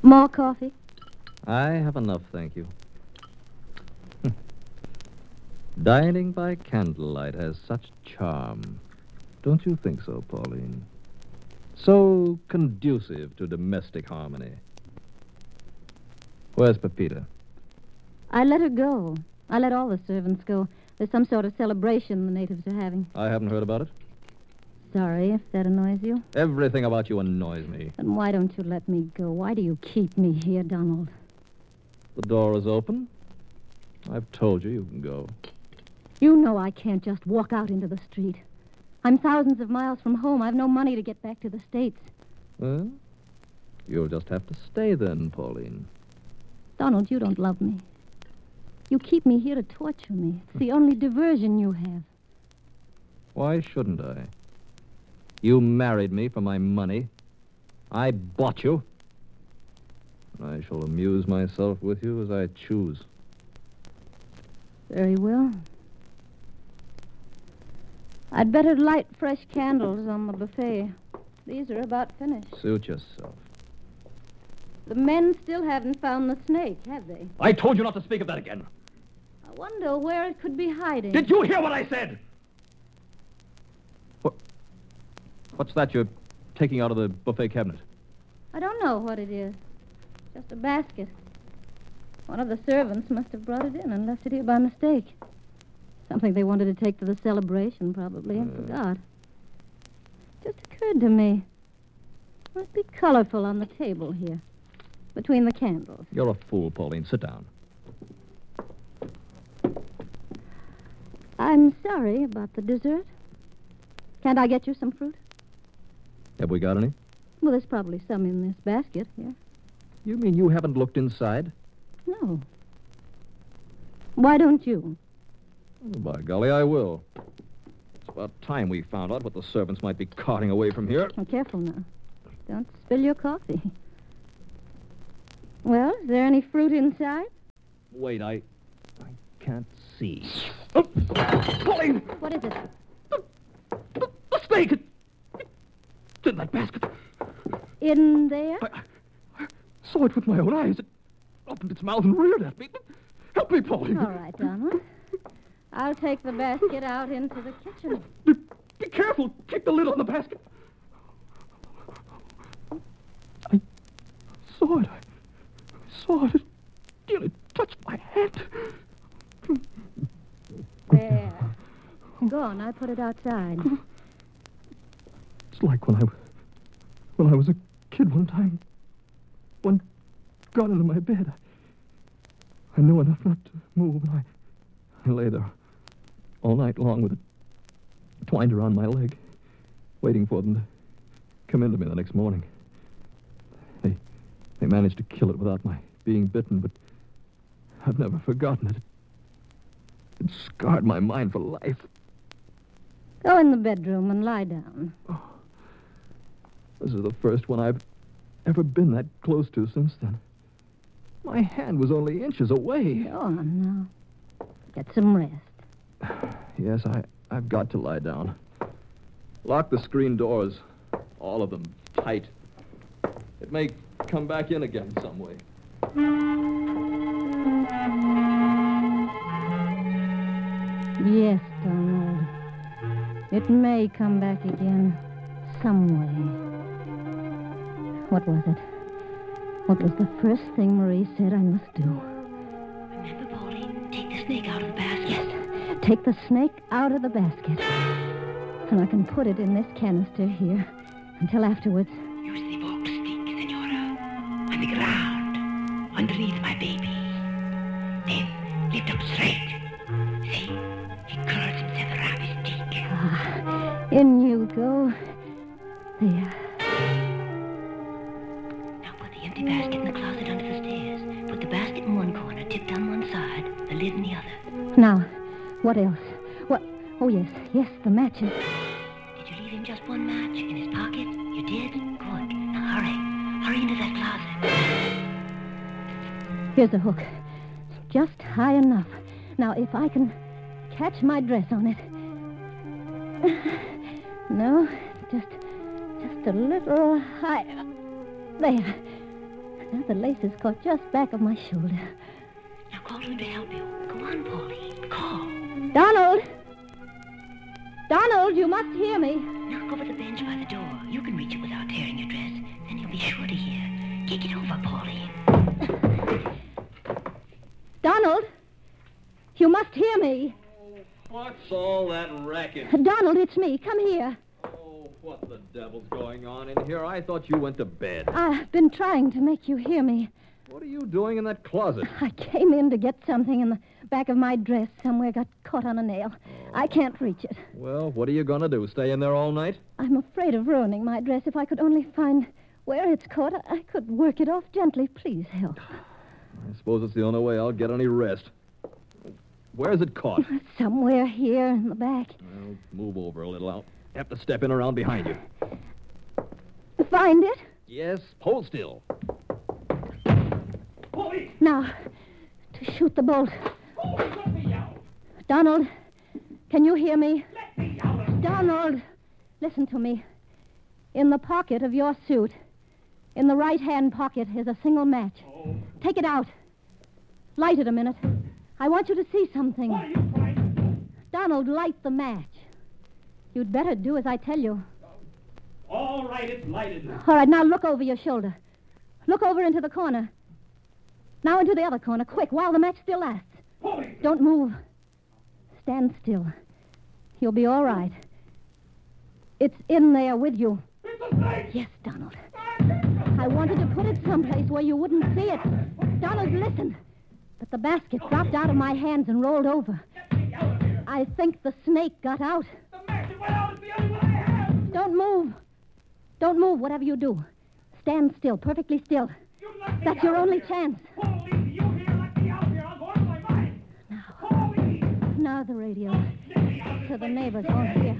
More coffee? I have enough, thank you. Dining by candlelight has such charm. Don't you think so, Pauline? So conducive to domestic harmony. Where's Pepita? I let her go. I let all the servants go. There's some sort of celebration the natives are having. I haven't heard about it. Sorry if that annoys you. Everything about you annoys me. Then why don't you let me go? Why do you keep me here, Donald? The door is open. I've told you can go. You know I can't just walk out into the street. I'm thousands of miles from home. I've no money to get back to the States. Well, you'll just have to stay then, Pauline. Donald, you don't love me. You keep me here to torture me. It's the only diversion you have. Why shouldn't I? You married me for my money. I bought you. I shall amuse myself with you as I choose. Very well. I'd better light fresh candles on the buffet. These are about finished. Suit yourself. The men still haven't found the snake, have they? I told you not to speak of that again. I wonder where it could be hiding. Did you hear what I said? What's that you're taking out of the buffet cabinet? I don't know what it is. Just a basket. One of the servants must have brought it in and left it here by mistake. Something they wanted to take to the celebration, probably, and forgot. Just occurred to me. It must be colorful on the table here, between the candles. You're a fool, Pauline. Sit down. I'm sorry about the dessert. Can't I get you some fruit? Have we got any? Well, there's probably some in this basket here. You mean you haven't looked inside? No. Why don't you? Oh, by golly, I will. It's about time we found out what the servants might be carting away from here. Oh, careful now. Don't spill your coffee. Well, is there any fruit inside? Wait, I can't see. Oh, Pauline! What is it? The snake! It's in that basket. In there? I saw it with my own eyes. It opened its mouth and reared at me. Help me, Pauline. All right, Donald. I'll take the basket out into the kitchen. Be careful. Keep the lid on the basket. I saw it. I saw it. It nearly touched my hand. There. Go on, I'll put it outside. It's like when I was a kid one time. One got into my bed. I knew enough not to move, and I lay there all night long with it twined around my leg, waiting for them to come into me the next morning. They managed to kill it without my being bitten, but I've never forgotten it. It scarred my mind for life. Go in the bedroom and lie down. Oh, this is the first one I've ever been that close to since then. My hand was only inches away. Go on now. Get some rest. Yes, I've got to lie down. Lock the screen doors. All of them. Tight. It may come back in again some way. Yes, Donald. It may come back again some way. What was it? What was the first thing Marie said I must do? Remember, Pauline, take the snake out of the basket. Yes, take the snake out of the basket. And I can put it in this canister here until afterwards. Use the box stick, Senora, on the ground, underneath my baby. Then lift up straight. See, he curls himself around his cheek. Ah, in you go. There. Now put the empty basket in the closet under the stairs. Put the basket in one corner, tipped on one side, the lid in the other. Now, what else? What? Oh, yes, the matches. Did you leave him just one match in his pocket? You did? Good. Now hurry. Hurry into that closet. Here's a hook. Just high enough. Now, if I can catch my dress on it. No, just a little higher. There. Now the lace is caught just back of my shoulder. Now call to him to help you. Go on, Pauline. Call. Donald! Donald, you must hear me. Knock over the bench by the door. You can reach it without tearing your dress. Then you'll be sure to hear. Kick it over, Pauline. Donald! You must hear me. Oh, what's all that racket? Donald, it's me. Come here. Oh, what the devil's going on in here? I thought you went to bed. I've been trying to make you hear me. What are you doing in that closet? I came in to get something in the back of my dress. Somewhere got caught on a nail. I can't reach it. Well, what are you going to do? Stay in there all night? I'm afraid of ruining my dress. If I could only find where it's caught, I could work it off gently. Please help. I suppose it's the only way I'll get any rest. Where's it caught? Somewhere here in the back. Well, move over a little. I'll have to step in around behind you. Find it? Yes, hold still. Now, to shoot the bolt. Let me out! Donald, can you hear me? Let me out! Donald, listen to me. In the pocket of your suit, in the right-hand pocket, is a single match. Oh, Take it out. Light it a minute. I want you to see something. what are you trying to do? Donald, light the match. You'd better do as I tell you. All right, it's lighted. All right, now look over your shoulder. Look over into the corner. Now into the other corner, quick, while the match still lasts. Pauline! Don't move. Stand still. You'll be all right. It's in there with you. It's a snake! Yes, Donald. I wanted to put it someplace where you wouldn't see it. Donald, listen. But the basket dropped out of my hands and rolled over. Get me out of here! I think the snake got out. The match that went out is the only one I have! Don't move. Don't move, whatever you do. Stand still, perfectly still. You let me That's out your of only here. chance. Pauline, you here, let me out here. I'll go out of my mind. Now, Pauline! now the radio. Let me out of So this the place. neighbors Go won't ahead. hear.